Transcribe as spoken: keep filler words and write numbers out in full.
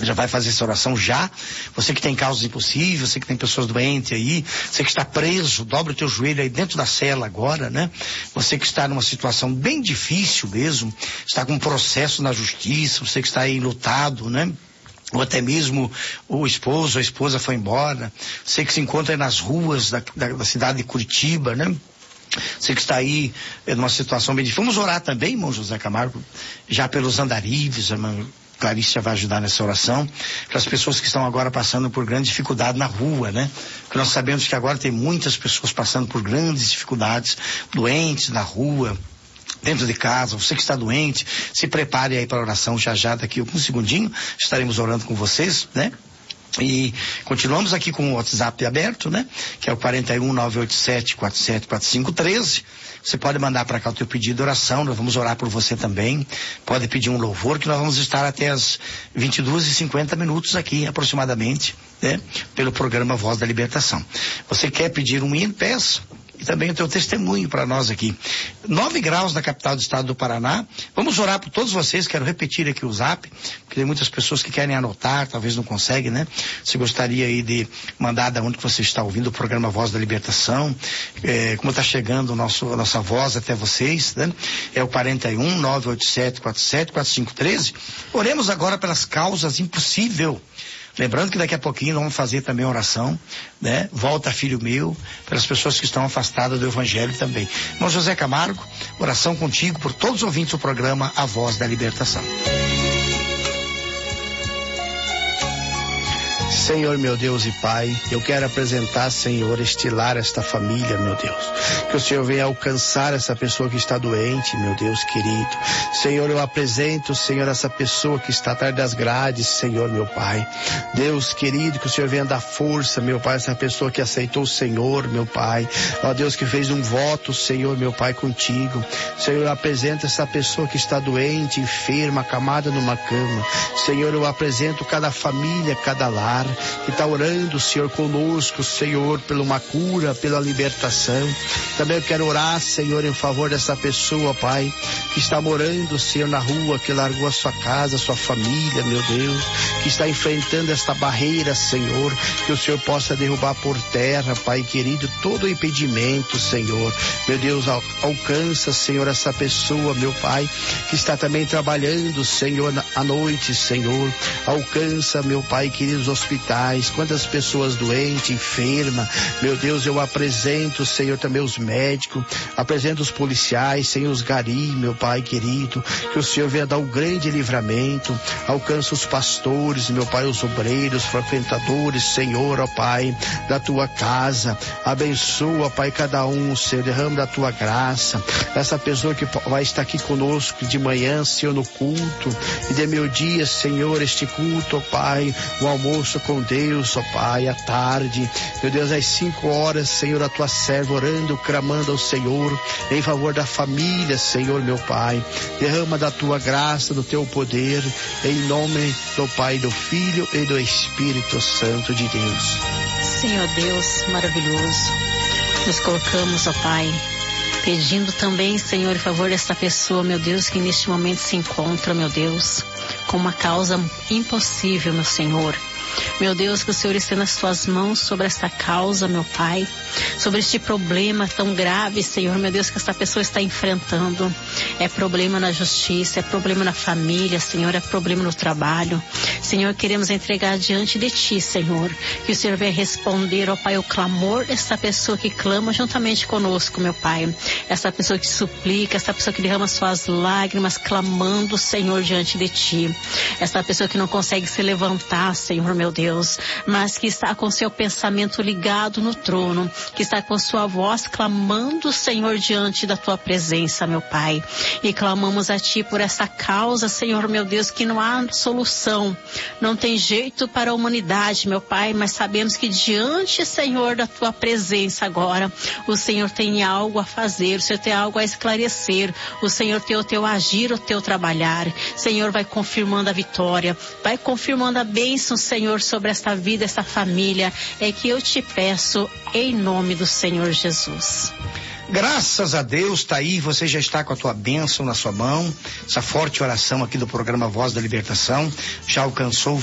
já vai fazer essa oração já. Você que tem causas impossíveis, você que tem pessoas doentes aí, você que está preso, dobra o teu joelho aí dentro da cela agora, né? Você que está numa situação bem difícil mesmo, está com um processo na justiça, você que está aí lutado, né? Ou até mesmo o esposo, a esposa foi embora, você que se encontra aí nas ruas da, da, da cidade de Curitiba, né? Você que está aí numa situação bem difícil. Vamos orar também, irmão José Camargo, já pelos andarilhos, irmão Clarice já vai ajudar nessa oração, para as pessoas que estão agora passando por grande dificuldade na rua, né? Porque nós sabemos que agora tem muitas pessoas passando por grandes dificuldades, doentes na rua, dentro de casa. Você que está doente, se prepare aí para a oração já já, daqui a um segundinho, estaremos orando com vocês, né? E continuamos aqui com o WhatsApp aberto, né? Que é o quarenta e um, nove oito sete, quatro sete quatro cinco, um três. Você pode mandar para cá o teu pedido de oração, nós vamos orar por você também. Pode pedir um louvor, que nós vamos estar até as vinte e duas e cinquenta minutos aqui, aproximadamente, né? Pelo programa Voz da Libertação. Você quer pedir um hino, peça. E também o teu testemunho para nós aqui. Nove graus na capital do estado do Paraná. Vamos orar por todos vocês. Quero repetir aqui o zap, porque tem muitas pessoas que querem anotar, talvez não conseguem, né? Se gostaria aí de mandar da onde que você está ouvindo o programa Voz da Libertação, é, como está chegando o nosso, a nossa voz até vocês, né? É o quarenta e um, nove oito sete, quatro sete quatro cinco um três. Oremos agora pelas causas impossíveis. Lembrando que daqui a pouquinho nós vamos fazer também oração, né? Volta, filho meu, pelas pessoas que estão afastadas do Evangelho também. Irmão José Camargo, oração contigo por todos os ouvintes do programa A Voz da Libertação. Senhor, meu Deus e Pai, eu quero apresentar, Senhor, este lar, esta família, meu Deus. Que o Senhor venha alcançar essa pessoa que está doente, meu Deus querido. Senhor, eu apresento, Senhor, essa pessoa que está atrás das grades, Senhor, meu Pai. Deus querido, que o Senhor venha dar força, meu Pai, essa pessoa que aceitou o Senhor, meu Pai. Ó Deus, que fez um voto, Senhor, meu Pai, contigo. Senhor, eu apresento essa pessoa que está doente, enferma, acamada numa cama. Senhor, eu apresento cada família, cada lar, que está orando, Senhor, conosco, Senhor, pela uma cura, pela libertação. Também eu quero orar, Senhor, em favor dessa pessoa, Pai, que está morando, Senhor, na rua, que largou a sua casa, a sua família, meu Deus, que está enfrentando esta barreira, Senhor, que o Senhor possa derrubar por terra, Pai querido, todo o impedimento, Senhor. Meu Deus, al- alcança, Senhor, essa pessoa, meu Pai, que está também trabalhando, Senhor, na- à noite, Senhor. Alcança, meu Pai querido, os hospitais, quantas pessoas doentes, enfermas, meu Deus, eu apresento, Senhor, também os médicos, apresento os policiais, Senhor, os garis, meu Pai querido, que o Senhor venha dar um grande livramento, alcança os pastores, meu Pai, os obreiros, frequentadores, Senhor, ó Pai, da tua casa, abençoa, Pai, cada um, Senhor, derrama da tua graça, essa pessoa que vai estar aqui conosco de manhã, Senhor, no culto, e de meu dia, Senhor, este culto, ó Pai, o almoço com Deus, ó Pai, à tarde, meu Deus, às cinco horas, Senhor, a tua serva orando, clamando ao Senhor, em favor da família, Senhor, meu Pai, derrama da tua graça, do teu poder, em nome do Pai, do Filho e do Espírito Santo de Deus. Senhor Deus maravilhoso, nos colocamos, ó Pai, pedindo também, Senhor, em favor desta pessoa, meu Deus, que neste momento se encontra, meu Deus, com uma causa impossível, meu Senhor. Meu Deus, que o Senhor estenda as tuas mãos sobre esta causa, meu Pai, sobre este problema tão grave, Senhor, meu Deus, que esta pessoa está enfrentando. É problema na justiça, é problema na família, Senhor, é problema no trabalho. Senhor, queremos entregar diante de Ti, Senhor, que o Senhor venha responder, ó Pai, o clamor desta pessoa que clama juntamente conosco, meu Pai. Essa pessoa que suplica, essa pessoa que derrama suas lágrimas, clamando, Senhor, diante de Ti. Essa pessoa que não consegue se levantar, Senhor, meu Deus, mas que está com seu pensamento ligado no trono, que está com sua voz clamando, Senhor, diante da Tua presença, meu Pai. E clamamos a Ti por essa causa, Senhor, meu Deus, que não há solução, não tem jeito para a humanidade, meu Pai, mas sabemos que diante, Senhor, da Tua presença agora, o Senhor tem algo a fazer, o Senhor tem algo a esclarecer, o Senhor tem o Teu agir, o Teu trabalhar. Senhor, vai confirmando a vitória, vai confirmando a bênção, Senhor, sobre esta vida, esta família, é que eu te peço em nome do Senhor Jesus. Graças a Deus, tá aí, você já está com a tua bênção na sua mão, essa forte oração aqui do programa Voz da Libertação, já alcançou